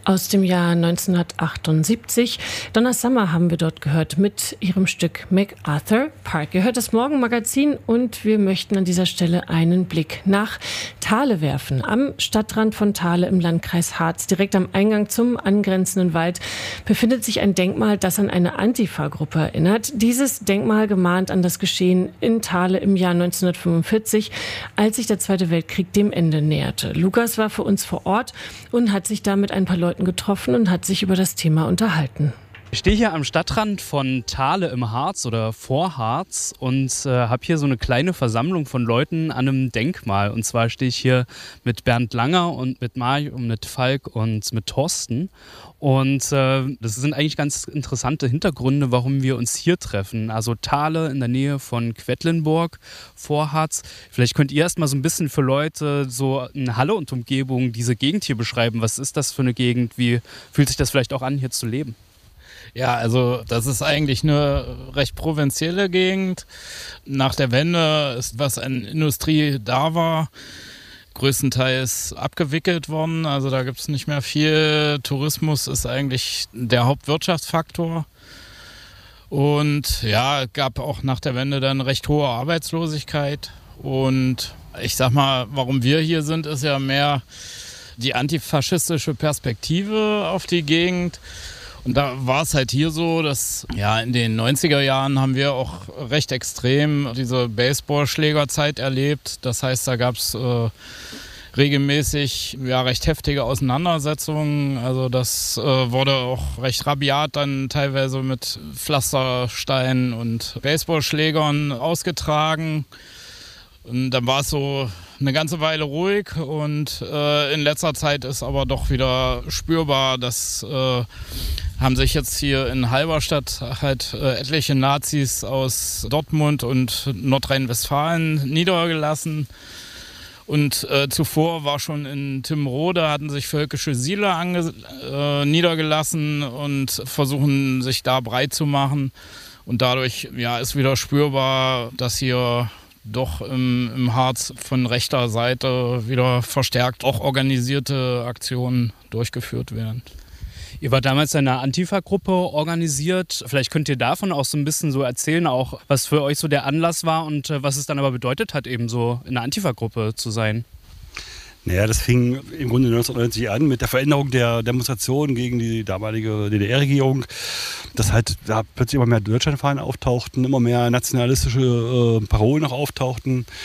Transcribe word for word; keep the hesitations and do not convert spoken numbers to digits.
Aus dem Jahr neunzehnhundertachtundsiebzig. Donna Summer haben wir dort gehört mit ihrem Stück MacArthur Park. Ihr hört das Morgenmagazin und wir möchten an dieser Stelle einen Blick nach Thale werfen. Am Stadtrand von Thale im Landkreis Harz, direkt am Eingang zum angrenzenden Wald, befindet sich ein Denkmal, das an eine Antifa-Gruppe erinnert. Dieses Denkmal gemahnt an das Geschehen in Thale im Jahr neunzehnhundertfünfundvierzig, als sich der Zweite Weltkrieg dem Ende näherte. Lukas war für uns vor Ort und hat sich da mit ein paar Leuten getroffen und hat sich über das Thema unterhalten. Ich stehe hier am Stadtrand von Thale im Harz oder vor Harz und äh, habe hier so eine kleine Versammlung von Leuten an einem Denkmal. Und zwar stehe ich hier mit Bernd Langer und mit Mario und mit Falk und mit Thorsten. Und äh, das sind eigentlich ganz interessante Hintergründe, warum wir uns hier treffen. Also Thale in der Nähe von Quedlinburg, vor Harz. Vielleicht könnt ihr erst mal so ein bisschen für Leute so in Halle und Umgebung diese Gegend hier beschreiben. Was ist das für eine Gegend? Wie fühlt sich das vielleicht auch an, hier zu leben? Ja, also das ist eigentlich eine recht provinzielle Gegend. Nach der Wende ist, was an Industrie da war, größtenteils abgewickelt worden. Also da gibt es nicht mehr viel. Tourismus ist eigentlich der Hauptwirtschaftsfaktor. Und ja, gab auch nach der Wende dann recht hohe Arbeitslosigkeit. Und ich sag mal, warum wir hier sind, ist ja mehr die antifaschistische Perspektive auf die Gegend. Und da war es halt hier so, dass ja in den neunziger Jahren haben wir auch recht extrem diese Baseballschlägerzeit erlebt. Das heißt, da gab es äh, regelmäßig ja, recht heftige Auseinandersetzungen. Also das äh, wurde auch recht rabiat dann teilweise mit Pflastersteinen und Baseballschlägern ausgetragen. Und dann war es so eine ganze Weile ruhig und äh, in letzter Zeit ist aber doch wieder spürbar, dass äh, haben sich jetzt hier in Halberstadt halt äh, etliche Nazis aus Dortmund und Nordrhein-Westfalen niedergelassen. Und äh, zuvor war schon in Timrode, hatten sich völkische Siedler ange- äh, niedergelassen und versuchen sich da breit zu machen. Und dadurch ja, ist wieder spürbar, dass hier doch im, im Harz von rechter Seite wieder verstärkt auch organisierte Aktionen durchgeführt werden. Ihr wart damals in einer Antifa-Gruppe organisiert. Vielleicht könnt ihr davon auch so ein bisschen so erzählen, auch was für euch so der Anlass war und äh, was es dann aber bedeutet hat, eben so in einer Antifa-Gruppe zu sein. Naja, das fing im Grunde neunzehnhundertneunzig an mit der Veränderung der Demonstrationen gegen die damalige D D R-Regierung, dass halt da plötzlich immer mehr Deutschlandfahnen auftauchten, immer mehr nationalistische äh, Parolen auch auftauchten.